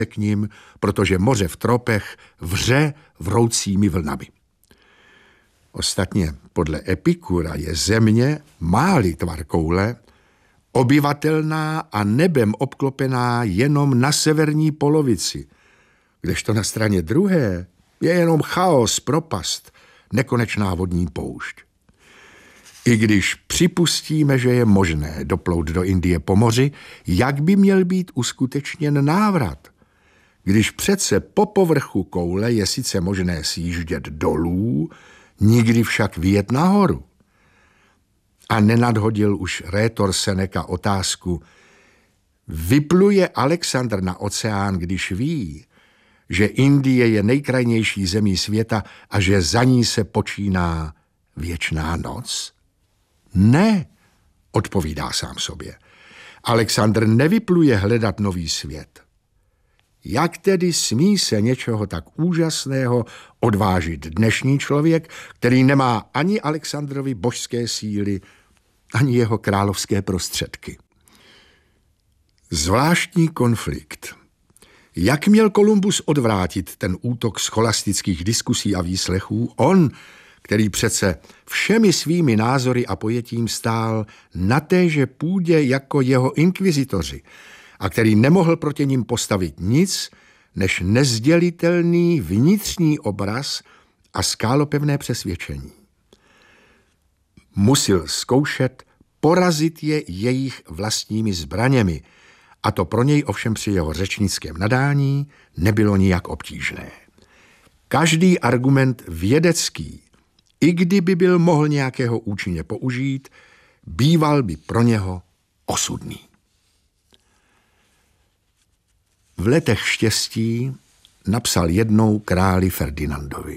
k nim, protože moře v tropech vře vroucími vlnami. Ostatně podle Epikura je země, má-li tvar koule, obyvatelná a nebem obklopená jenom na severní polovici, kdežto na straně druhé je jenom chaos, propast, nekonečná vodní poušť. I když připustíme, že je možné doplout do Indie po moři, jak by měl být uskutečněn návrat? Když přece po povrchu koule je sice možné sjíždět dolů, nikdy však vyjet nahoru. A nenadhodil už rétor Seneca otázku: vypluje Alexandr na oceán, když ví, že Indie je nejkrajnější zemí světa a že za ní se počíná věčná noc? Ne, odpovídá sám sobě. Alexandr nevypluje hledat nový svět. Jak tedy smí se něčeho tak úžasného odvážit dnešní člověk, který nemá ani Alexandrovi božské síly, ani jeho královské prostředky? Zvláštní konflikt. Jak měl Kolumbus odvrátit ten útok scholastických diskusí a výslechů? On, který přece všemi svými názory a pojetím stál na téže půdě jako jeho inkvizitoři a který nemohl proti nim postavit nic, než nezdělitelný vnitřní obraz a skálopevné přesvědčení. Musel zkoušet porazit je jejich vlastními zbraněmi, a to pro něj ovšem při jeho řečnickém nadání nebylo nijak obtížné. Každý argument vědecký, i kdyby byl mohl nějakého účinně použít, býval by pro něho osudný. V letech štěstí napsal jednou králi Ferdinandovi: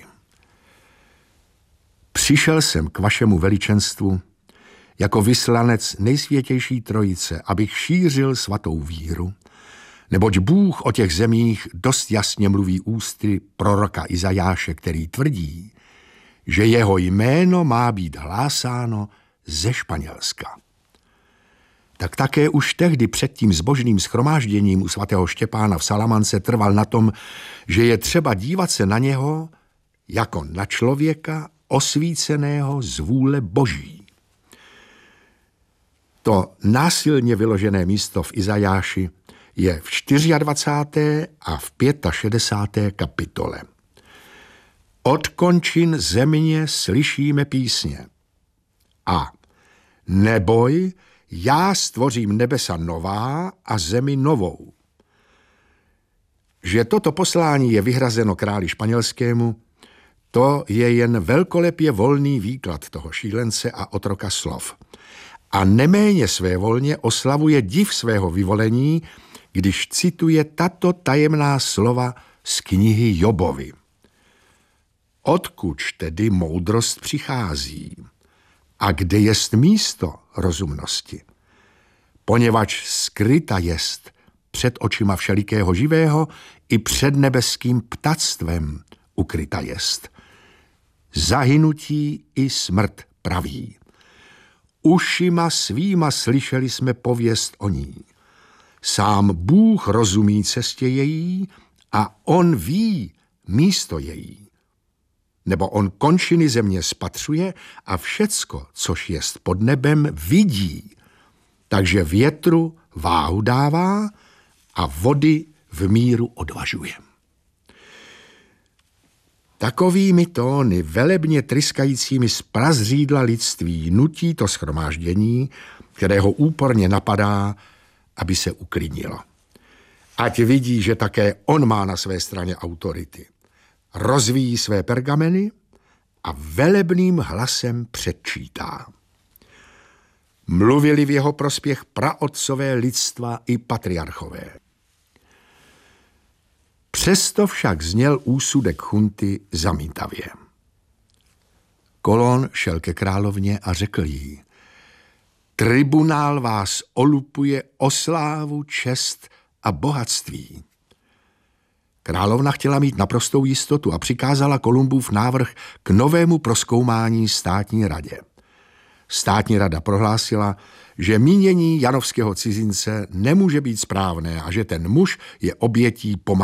přišel jsem k vašemu veličenstvu jako vyslanec nejsvětější trojice, abych šířil svatou víru, neboť Bůh o těch zemích dost jasně mluví ústy proroka Izajáše, který tvrdí, že jeho jméno má být hlásáno ze Španělska. Tak také už tehdy před tím zbožným shromážděním u svatého Štěpána v Salamance trval na tom, že je třeba dívat se na něho jako na člověka osvíceného z vůle Boží. To násilně vyložené místo v Izajáši je v 24. a v 65. kapitole. Od končin země slyšíme písně. A neboj, já stvořím nebesa nová a zemi novou. Že toto poslání je vyhrazeno králi španělskému, to je jen velkolepě volný výklad toho šílence a otroka slov. A neméně svévolně oslavuje div svého vyvolení, když cituje tato tajemná slova z knihy Jobovy. Odkud tedy moudrost přichází? A kde jest místo rozumnosti? Poněvadž skryta jest před očima všelikého živého i před nebeským ptactvem ukryta jest. Zahynutí i smrt praví. Ušima svýma slyšeli jsme pověst o ní. Sám Bůh rozumí cestě její a on ví místo její. Nebo on končiny země spatřuje a všecko, což jest pod nebem, vidí. Takže větru váhu dává a vody v míru odvažuje. Takovými tóny velebně tryskajícími z prazřídla lidství nutí to shromáždění, které ho úporně napadá, aby se uklidnilo. Ať vidí, že také on má na své straně autority. Rozvíjí své pergameny a velebným hlasem předčítá. Mluvili v jeho prospěch praotcové lidstva i patriarchové. Přesto však zněl úsudek chunty zamítavě. Kolón šel ke královně a řekl jí: tribunál vás olupuje o slávu, čest a bohatství. Královna chtěla mít naprostou jistotu a přikázala Kolumbův návrh k novému prozkoumání státní radě. Státní rada prohlásila, že mínění janovského cizince nemůže být správné a že ten muž je obětí